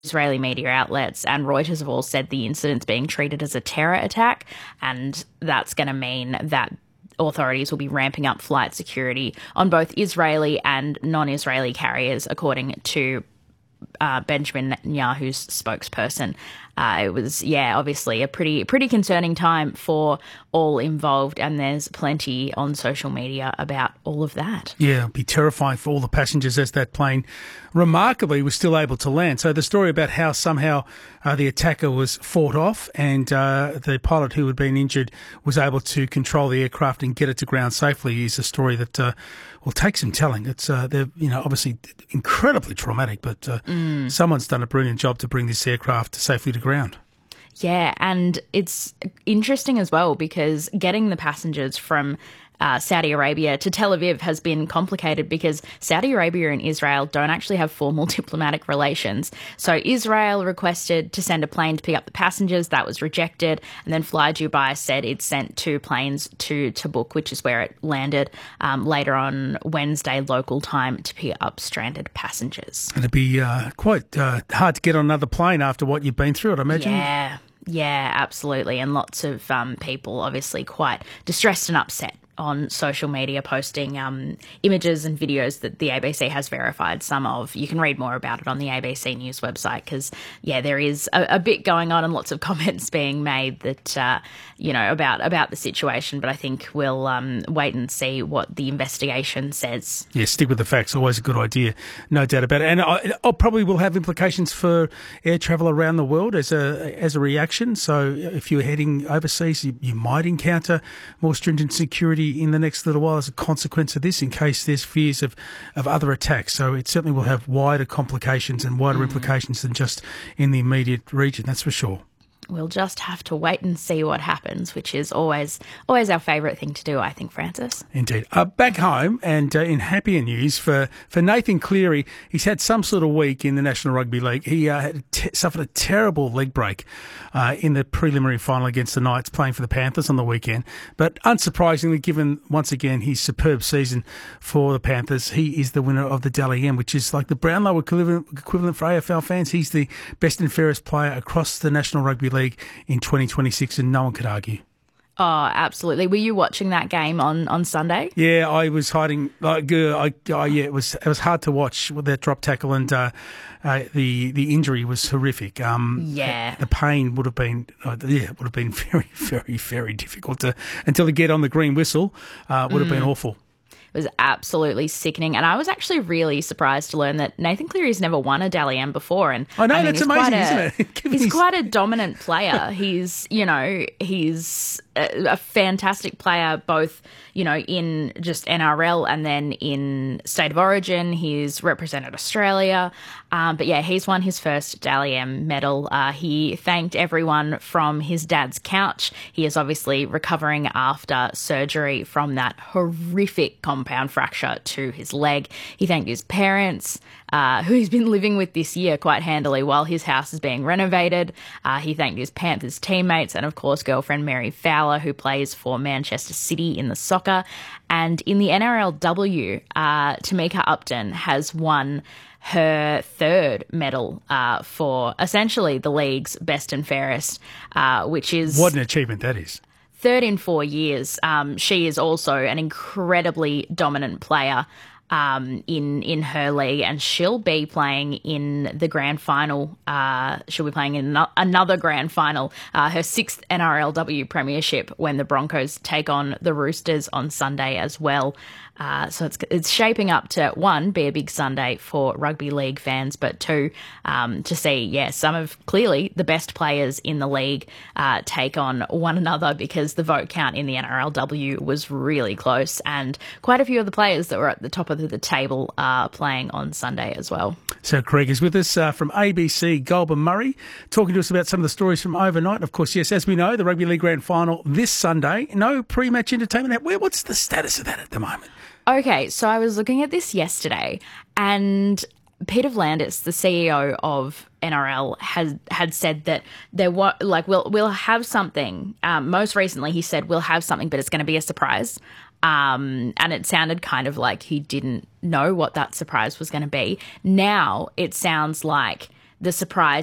Israeli media outlets and Reuters have all said the incident's being treated as a terror attack, and that's going to mean that authorities will be ramping up flight security on both Israeli and non-Israeli carriers, according to Benjamin Netanyahu's spokesperson. It was, obviously a pretty concerning time for all involved, and there's plenty on social media about all of that. Yeah, it'd be terrifying for all the passengers as that plane remarkably was still able to land. So the story about how somehow the attacker was fought off and the pilot who had been injured was able to control the aircraft and get it to ground safely is a story that will take some telling. It's they're obviously incredibly traumatic, but someone's done a brilliant job to bring this aircraft safely to ground. Yeah, and it's interesting as well because getting the passengers from Saudi Arabia to Tel Aviv has been complicated because Saudi Arabia and Israel don't actually have formal diplomatic relations. So Israel requested to send a plane to pick up the passengers. That was rejected. And then Fly Dubai said it sent 2 planes to Tabuk, which is where it landed later on Wednesday local time to pick up stranded passengers. It'd be quite hard to get on another plane after what you've been through, I'd imagine. Yeah, absolutely. And lots of people obviously quite distressed and upset on social media, posting images and videos that the ABC has verified some of. You can read more about it on the ABC News website because, there is a bit going on and lots of comments being made that, about the situation. But I think we'll wait and see what the investigation says. Yeah, stick with the facts. Always a good idea. No doubt about it. And I probably will have implications for air travel around the world as a reaction. So if you're heading overseas, you might encounter more stringent security in the next little while as a consequence of this, in case there's fears of other attacks. So it certainly will have wider complications and wider implications than just in the immediate region, that's for sure. We'll just have to wait and see what happens, which is always our favourite thing to do, I think, Francis. Indeed. Back home and in happier news for Nathan Cleary, he's had some sort of week in the National Rugby League. He suffered a terrible leg break in the preliminary final against the Knights, playing for the Panthers on the weekend. But unsurprisingly, given once again his superb season for the Panthers, he is the winner of the Dally M, which is like the Brownlow equivalent for AFL fans. He's the best and fairest player across the National Rugby League in 2026, and no one could argue. Oh, absolutely. Were you watching that game on Sunday? Yeah, I was hiding. It was hard to watch with that drop tackle, and the injury was horrific. The pain would have been very, very, very difficult until to get on the green whistle. Would have been awful. It was absolutely sickening. And I was actually really surprised to learn that Nathan Cleary's never won a Dally M before. And I know, that's amazing, isn't it? He's quite a dominant player. He's a fantastic player, both, in just NRL and then in State of Origin. He's represented Australia. But he's won his first Dally M medal. He thanked everyone from his dad's couch. He is obviously recovering after surgery from that horrific compound fracture to his leg. He thanked his parents, who he's been living with this year quite handily while his house is being renovated. He thanked his Panthers teammates and, of course, girlfriend Mary Fowler, who plays for Manchester City in the soccer. And in the NRLW, Tamika Upton has won her third medal for essentially the league's best and fairest, which is... What an achievement that is. Third in 4 years. She is also an incredibly dominant player in her league, and she'll be playing in the grand final. She'll be playing in another grand final, her 6th NRLW premiership, when the Broncos take on the Roosters on Sunday as well. So it's shaping up to, 1, be a big Sunday for rugby league fans, but 2, to see, some of clearly the best players in the league take on one another, because the vote count in the NRLW was really close, and quite a few of the players that were at the top of the table are playing on Sunday as well. So Craig is with us from ABC, Goulburn Murray, talking to us about some of the stories from overnight. Of course, yes, as we know, the Rugby League Grand Final this Sunday. No pre-match entertainment. What's the status of that at the moment? Okay, so I was looking at this yesterday, and Peter V'landys, the CEO of NRL, had said that we'll have something. Most recently, he said we'll have something, but it's going to be a surprise. And it sounded kind of like he didn't know what that surprise was going to be. Now it sounds like the surprise